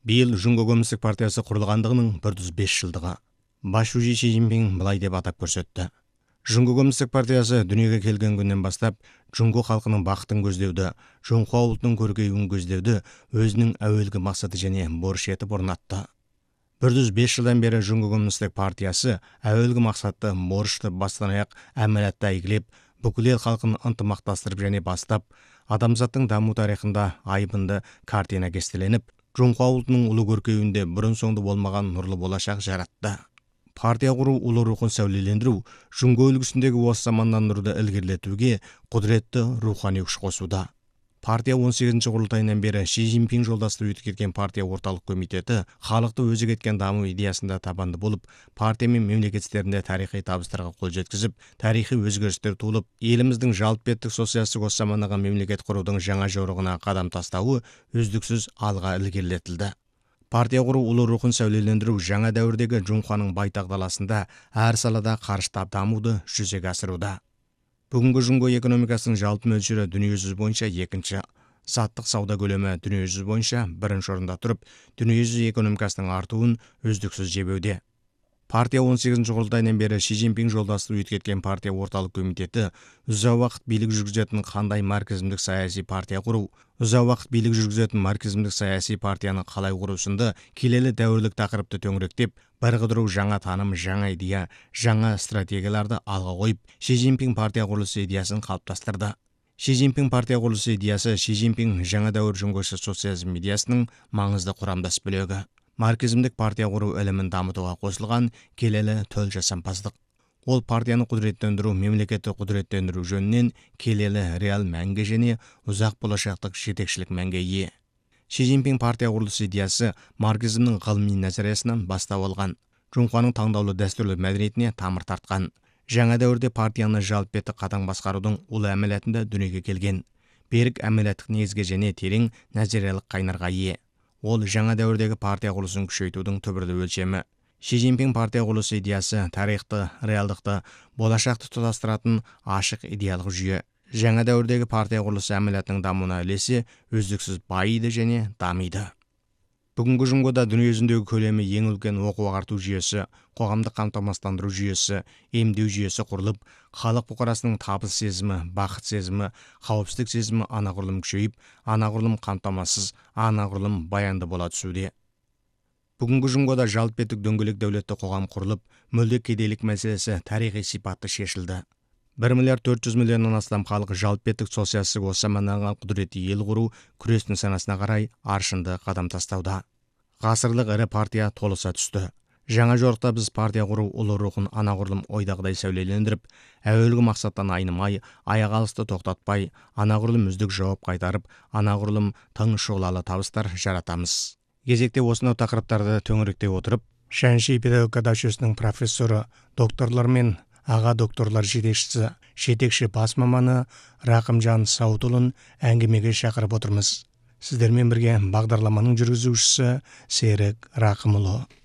Биыл Жунго Коммунистік партиясы құрылғандығының 105 жылдығы. Бас шужи Ши Цзиньпин былай деп атап көрсетті. Жунго Коммунистік партиясы дүниеге келген күннен бастап, Жунго халқының бақытын көздеуді, Жоңхуа ұлтының көркеюін көздеуді өзінің әуелгі мақсаты және борышы етіп орнатты. 105 жылдан бері Жунго Коммунистік партиясы әуелгі мақсатты борышты бастан аяқ әмәлатты әйгілеп, бүкіл ел халқын ынтымақтастырып және бастап, адамзаттың даму тарихында айбынды картина кестеленіп, Жоңхуа ұлтының ұлы көркеюінде бұрын соңды болмаған нұрлы болашақ жаратты. Партия құру ұлы рухын сәулелендіру, Жунго үлгісіндегі осы заманнан нұрды ілгерілетуге құдіретті рухани күш қосуда. Партия 18-ші құрылтайынан бері Ши Цзиньпин жолдастырып өтіп кеткен партия орталық комитеті халықты өзі кеткен даму идеясында табанды болып, партия мен мемлекет істерінде тарихи табыстарға қол жеткізіп, тарихи өзгерістер туылып, еліміздің жалпы беттік социалистік осы замандағы мемлекет құрудың жаңа жорығына қадам тастауы үздіксіз алға ілгерілетілді. Партия құру ұлы рухын сәулелендіру жаңа дәуірдегі Жоңхуаның байтақ даласында әр салада қарыштап дамуды жүзеге асыруда. Бүгінгі Жунго экономикасының жалпы мөлшері дүниежүзі бойынша екінші, саттық сауда көлемі дүниежүзі бойынша бірінші орында тұрып, дүниежүзі экономикасының артуын үздіксіз жебеуде. Партия 18-ші құрылтайынан бері Ши Цзиньпин жолдастырып өтіп кеткен партия орталық комитеті ұзақ уақыт билік жүргізетін қандай марксизмдік саяси партия құру, ұзақ уақыт билік жүргізетін марксизмдік саяси партияны қалай құру сынды келелі дәуірлік тақырыпты төңіректеп, бір қыдыру жаңа таным, жаңа идея, жаңа стратегияларды алға қойып, Ши Цзиньпин партия құрылысы идеясын қалыптастырды. Ши Цзиньпин партия құрылысы идеясы Ши Цзиньпин жаңа дәуір Жоңгоша социализм идеясының маңызды құрамдас бөлігі. Марксизмдік партия құру ілімін дамытуға қосылған келелі төл жасампаздық. Ол партияны құдіреттендіру, мемлекетті құдіреттендіру жөнінен келелі реал мәнге және ұзақ болашақтық жетекшілік мәнге ие. Ши Цзиньпин партия құрылысы идеясы марксизмнің ғылыми назариясынан бастау алған, Жоңхуаның таңдаулы дәстүрлі мәдениетіне тамыр тартқан. Жаңа дәуірде партияны жалпы бетті қатаң басқарудың ұлы әмәлетінде дүниеге келген. Берік әмәлеттік негізге және терең назариялық қайнарға ие. Ол жаңа дәуірдегі партия құрылысын күшейтудің түбірлі өлшемі. Ши Цзиньпин партия құрылысы идеясы тарихты, реалдықты, болашақты тұтастыратын ашық идеялық жүйе. Жаңа дәуірдегі партия құрылысы әмәлетінің дамуына үлесі үздіксіз байиды және дамиды. Бүгінгі Жунгода дүниежүзіндегі көлемі ең үлкен оқу-ағарту жүйесі, қоғамдық қамтамасыздандыру жүйесі, емдеу жүйесі құрылып, халық бұқарасының табыс сезімі, бақыт сезімі, қауіпсіздік сезімі анағұрлым күшейіп, анағұрлым қамтамасыз, анағұрлым баянды бола түсуде. Бүгінгі Жунгода жалпы беттік дөңгелек дәулетті қоғам құрылып, мүлде кедейлік мәселесі тарихи сипатты шешілді. 1,4 миллиард астам халық жалпы беттік социалистік осы заманнан құдіретті ел құру күрес нысанасына қарай аршынды қадам тастауда. Ғасырлық ірі партия толыса түсті. Жаңа жорықта біз партия құру ұлы рухын анағұрлым ойдағыдай сәулелендіріп, әуелгі мақсаттан айнымай, аяқ алысты тоқтатпай, анағұрлым үздік жауап қайтарып, анағұрлым тың шұғылалы табыстар жаратамыз. Кезекте осынау тақырыптарды төңіректей отырып, Шаньши педагогика жүйесінің профессоры, докторлар мен аға докторлар жетекші бас маманы Рақымжан Сауытұлын әңгімеге шақырып отырмыз. Сіздермен бірге бағдарламаның жүргізушісі Серік Рақымұлы.